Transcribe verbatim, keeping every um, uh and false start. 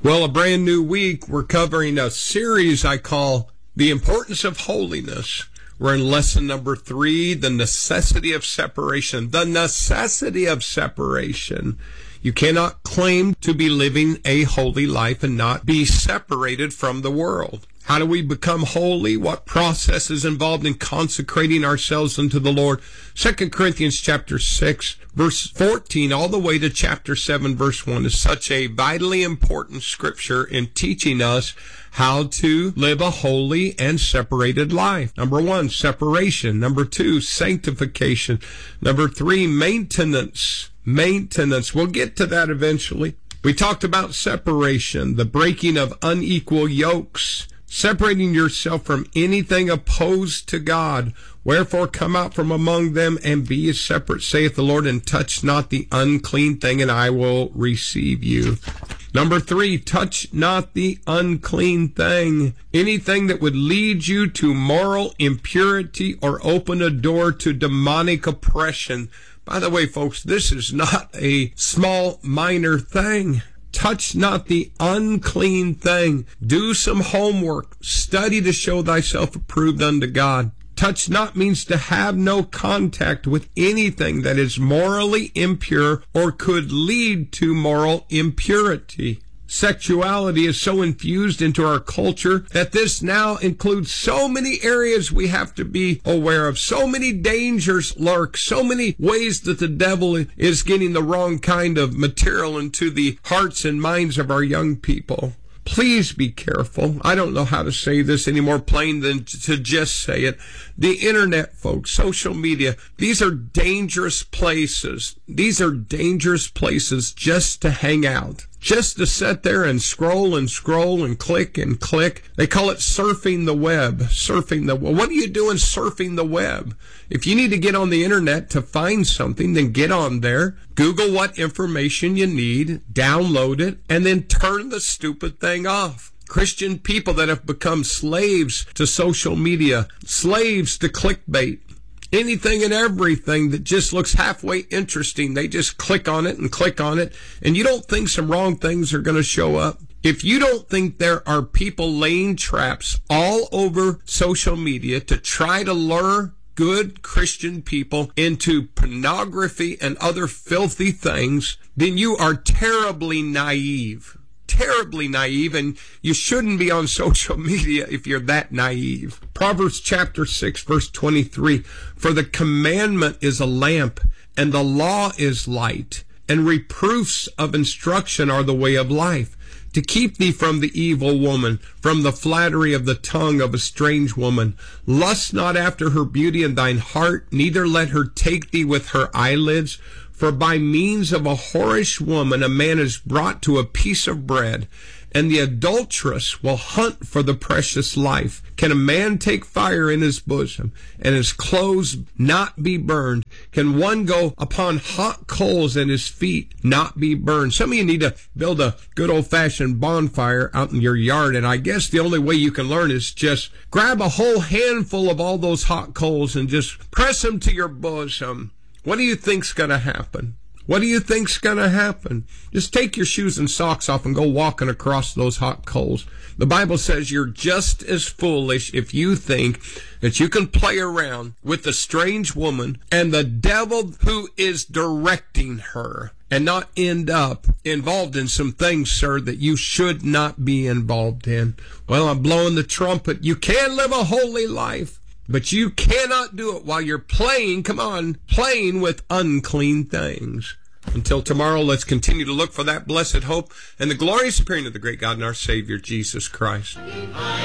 Well, a brand new week, we're covering a series I call The Importance of Holiness. We're in lesson number three, the necessity of separation. The necessity of separation. You cannot claim to be living a holy life and not be separated from the world. How do we become holy? What process is involved in consecrating ourselves unto the Lord? Second Corinthians chapter six, verse fourteen, all the way to chapter seven, verse one is such a vitally important scripture in teaching us how to live a holy and separated life. Number one, separation. Number two, sanctification. Number three, maintenance. Maintenance. We'll get to that eventually. We talked about separation, the breaking of unequal yokes, separating yourself from anything opposed to God. Wherefore come out from among them and be ye separate, saith the Lord, and touch not the unclean thing, and I will receive you. Number three, touch not the unclean thing. Anything that would lead you to moral impurity or open a door to demonic oppression. By the way, folks, this is not a small, minor thing. Touch not the unclean thing. Do some homework. Study to show thyself approved unto God. Touch not means to have no contact with anything that is morally impure or could lead to moral impurity. Sexuality is so infused into our culture that this now includes so many areas we have to be aware of. So many dangers lurk, so many ways that the devil is getting the wrong kind of material into the hearts and minds of our young people. Please be careful. I don't know how to say this any more plain than to just say it. The internet, folks, social media, these are dangerous places. These are dangerous places just to hang out. Just to sit there and scroll and scroll and click and click. They call it surfing the web. Surfing the web. What are you doing surfing the web? If you need to get on the internet to find something, then get on there. Google what information you need, download it, and then turn the stupid thing off. Christian people that have become slaves to social media, slaves to clickbait. Anything and everything that just looks halfway interesting, they just click on it and click on it, and you don't think some wrong things are going to show up. If you don't think there are people laying traps all over social media to try to lure good Christian people into pornography and other filthy things, then you are terribly naive. Terribly naive, and you shouldn't be on social media if you're that naive. Proverbs chapter six, verse twenty-three, for the commandment is a lamp, and the law is light, and reproofs of instruction are the way of life, to keep thee from the evil woman, from the flattery of the tongue of a strange woman. Lust not after her beauty in thine heart, neither let her take thee with her eyelids. For by means of a whorish woman a man is brought to a piece of bread, and the adulteress will hunt for the precious life. Can a man take fire in his bosom, and his clothes not be burned? Can one go upon hot coals and his feet not be burned? Some of you need to build a good old-fashioned bonfire out in your yard, and I guess the only way you can learn is just grab a whole handful of all those hot coals and just press them to your bosom. What do you think's going to happen? What do you think's going to happen? Just take your shoes and socks off and go walking across those hot coals. The Bible says you're just as foolish if you think that you can play around with a strange woman and the devil who is directing her and not end up involved in some things, sir, that you should not be involved in. Well, I'm blowing the trumpet. You can live a holy life, but you cannot do it while you're playing, come on, playing with unclean things. Until tomorrow, let's continue to look for that blessed hope and the glorious appearing of the great God and our Savior, Jesus Christ.